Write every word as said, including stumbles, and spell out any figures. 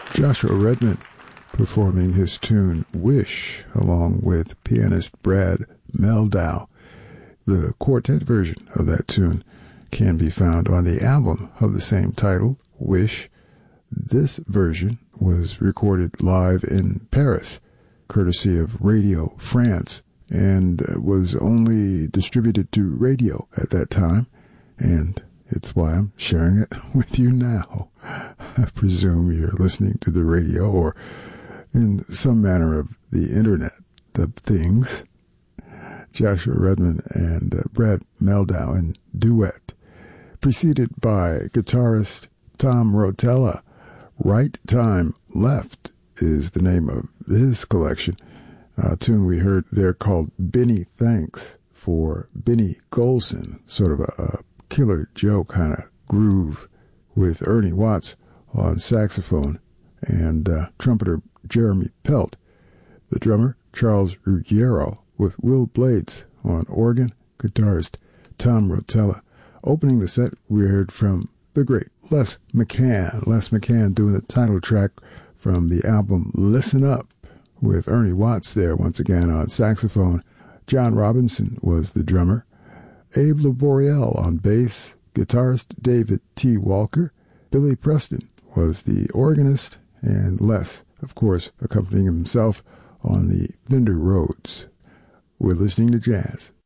Joshua Redman performing his tune Wish along with pianist Brad Mehldau. The quartet version of that tune can be found on the album of the same title, Wish. This version was recorded live in Paris, courtesy of Radio France, and was only distributed to radio at that time, and it's why I'm sharing it with you now. I presume you're listening to the radio or in some manner of the Internet of Things. Joshua Redman and uh, Brad Mehldau in duet, preceded by guitarist Tom Rotella. Right Time Left is the name of his collection. A tune we heard there called Benny Thanks for Benny Golson, sort of a, a Killer Joe kind of groove with Ernie Watts on saxophone and uh, trumpeter Jeremy Pelt, the drummer Charles Ruggiero with Will Blades on organ, guitarist Tom Rotella. Opening the set, we heard from the great Les McCann. Les McCann doing the title track from the album Listen Up with Ernie Watts there once again on saxophone. John Robinson was the drummer. Abe Laboriel on bass, guitarist David T. Walker. Billy Preston was the organist, and Les, of course, accompanying himself on the Fender Rhodes. We're listening to jazz